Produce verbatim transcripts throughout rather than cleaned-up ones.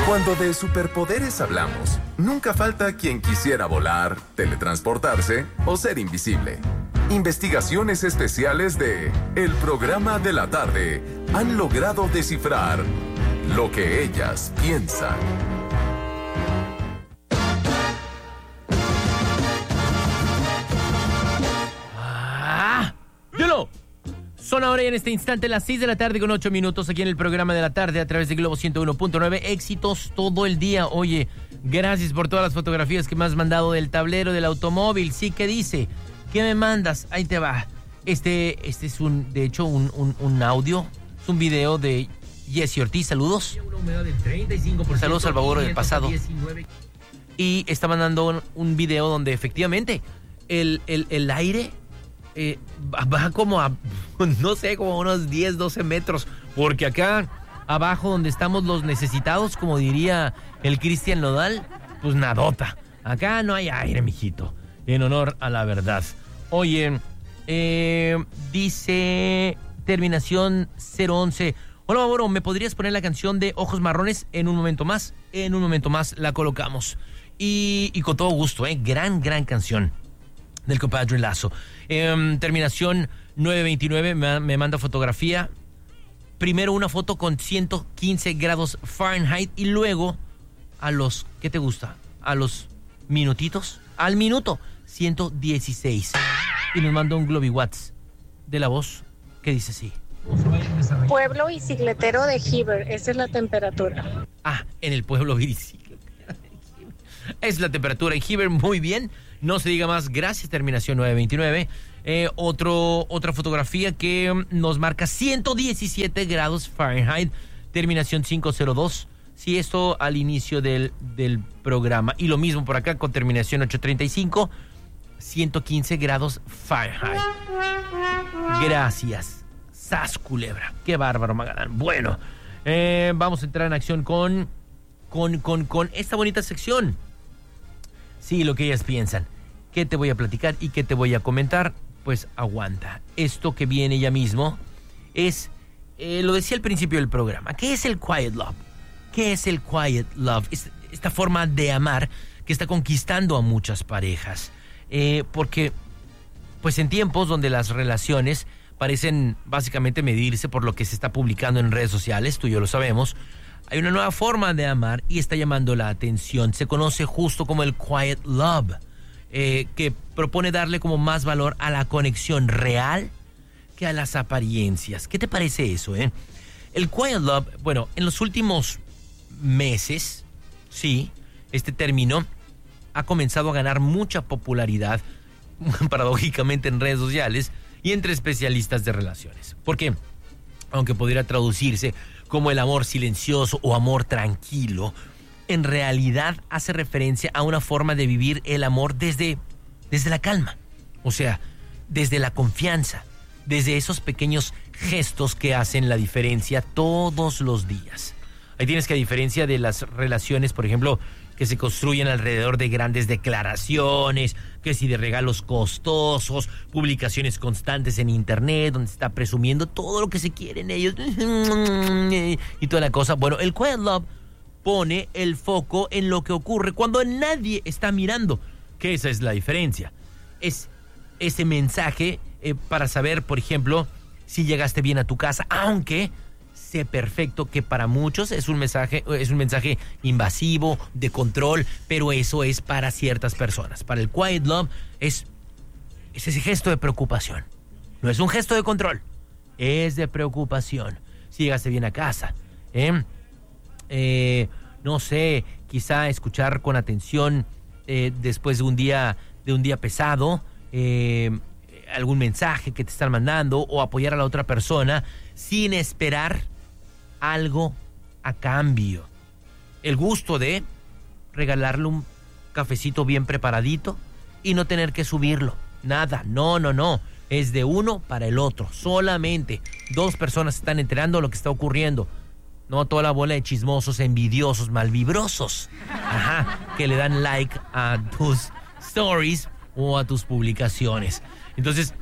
Cuando de superpoderes hablamos, nunca falta quien quisiera volar, teletransportarse o ser invisible. Investigaciones especiales de El Programa de la Tarde han logrado descifrar lo que ellas piensan. ¡Ah! ¡Dilo! Son ahora y en este instante las seis de la tarde con ocho minutos aquí en el Programa de la Tarde a través de Globo ciento uno punto nueve. Éxitos todo el día. Oye, gracias por todas las fotografías que me has mandado del tablero del automóvil. Sí, ¿qué dice? ¿Qué me mandas? Ahí te va. Este, este es un, de hecho, un, un, un audio. Es un video de Jesse Ortiz. Saludos. Una humedad del treinta y cinco por ciento. Saludos al Baboro del pasado. diecinueve. Y está mandando un, un video donde efectivamente el, el, el aire... Eh, va como a, no sé, como unos diez, doce metros, porque acá abajo donde estamos los necesitados, como diría el Cristian Nodal, pues nadota. Acá no hay aire, mijito, en honor a la verdad. Oye, eh, dice terminación cero once. Hola, Baboro, ¿me podrías poner la canción de Ojos Marrones en un momento más? En un momento más la colocamos. Y, y con todo gusto, ¿eh? Gran, gran canción del compadre Lazo. Eh, terminación nueve veintinueve, me, me manda fotografía. Primero una foto con ciento quince grados Fahrenheit y luego a los, ¿qué te gusta? A los minutitos, al minuto, ciento dieciséis. Y nos manda un Globiwatts de la voz que dice así. Pueblo bicicletero de Heber, esa es la temperatura. Ah, en el pueblo bicicletero de Heber. Es la temperatura en Heber, muy bien. No se diga más, gracias, terminación nueve veintinueve. Eh, otro, otra fotografía que nos marca ciento diecisiete grados Fahrenheit, terminación quinientos dos. Sí, esto al inicio del, del programa. Y lo mismo por acá con terminación ochocientos treinta y cinco, ciento quince grados Fahrenheit. Gracias. Sas culebra. Qué bárbaro, Magadán. Bueno, eh, vamos a entrar en acción con, con, con, con esta bonita sección. Sí, lo que ellas piensan. ¿Qué te voy a platicar y qué te voy a comentar? Pues aguanta. Esto que viene ya mismo es, eh, lo decía al principio del programa, ¿qué es el quiet love? ¿Qué es el quiet love? Es esta forma de amar que está conquistando a muchas parejas. Eh, porque, pues en tiempos donde las relaciones parecen básicamente medirse por lo que se está publicando en redes sociales, tú y yo lo sabemos, hay una nueva forma de amar y está llamando la atención. Se conoce justo como el quiet love, eh, que propone darle como más valor a la conexión real que a las apariencias. ¿Qué te parece eso, eh? El quiet love, bueno, en los últimos meses, sí, este término ha comenzado a ganar mucha popularidad, paradójicamente en redes sociales y entre especialistas de relaciones. Porque, aunque pudiera traducirse como el amor silencioso o amor tranquilo, en realidad hace referencia a una forma de vivir el amor desde, desde la calma. O sea, desde la confianza, desde esos pequeños gestos que hacen la diferencia todos los días. Ahí tienes que, a diferencia de las relaciones, por ejemplo, que se construyen alrededor de grandes declaraciones, que si de regalos costosos, publicaciones constantes en internet, donde se está presumiendo todo lo que se quieren ellos y toda la cosa. Bueno, el quiet love pone el foco en lo que ocurre cuando nadie está mirando, que esa es la diferencia. Es ese mensaje eh, para saber, por ejemplo, si llegaste bien a tu casa, aunque sé perfecto que para muchos es un mensaje, es un mensaje invasivo, de control, pero eso es para ciertas personas. Para el quiet love es, es ese gesto de preocupación. No es un gesto de control, es de preocupación. Si llegaste bien a casa, ¿eh? Eh, no sé, quizá escuchar con atención eh, después de un día, de un día pesado, eh, algún mensaje que te están mandando, o apoyar a la otra persona sin esperar algo a cambio. El gusto de regalarle un cafecito bien preparadito y no tener que subirlo. Nada, no, no, no. Es de uno para el otro. Solamente dos personas están enterando de lo que está ocurriendo. No toda la bola de chismosos, envidiosos, malvibrosos. Ajá, que le dan like a tus stories o a tus publicaciones. Entonces,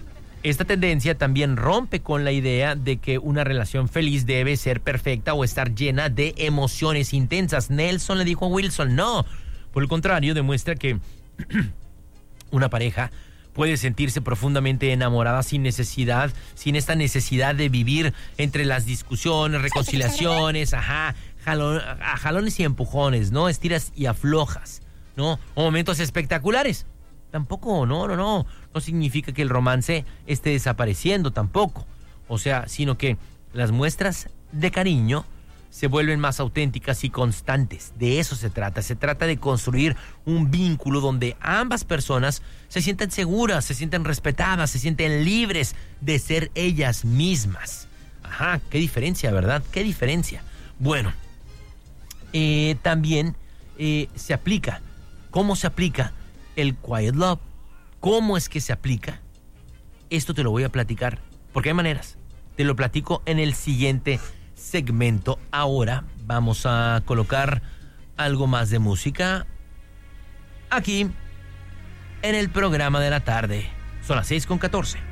Esta tendencia también rompe con la idea de que una relación feliz debe ser perfecta o estar llena de emociones intensas. Nelson le dijo a Wilson, no. Por el contrario, demuestra que una pareja puede sentirse profundamente enamorada sin necesidad, sin esta necesidad de vivir entre las discusiones, reconciliaciones, ajá, jalón, a jalones y empujones, ¿no? Estiras y aflojas, ¿no? O momentos espectaculares. Tampoco, no, no, no. No significa que el romance esté desapareciendo tampoco. O sea, sino que las muestras de cariño se vuelven más auténticas y constantes. De eso se trata. Se trata de construir un vínculo donde ambas personas se sientan seguras, se sienten respetadas, se sienten libres de ser ellas mismas. Ajá, qué diferencia, ¿verdad? Qué diferencia. Bueno, eh, también eh, se aplica. ¿Cómo se aplica el quiet love? ¿Cómo es que se aplica? Esto te lo voy a platicar, porque hay maneras. Te lo platico en el siguiente segmento. Ahora vamos a colocar algo más de música aquí en el programa de la tarde. Son las seis con catorce.